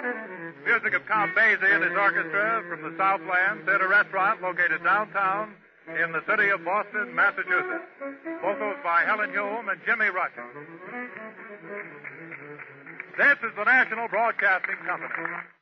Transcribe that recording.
Music of Count Basie and his orchestra from the Southland Theater Restaurant located downtown in the city of Boston, Massachusetts. Vocals by Helen Hume and Jimmy Rushing. This is the National Broadcasting Company.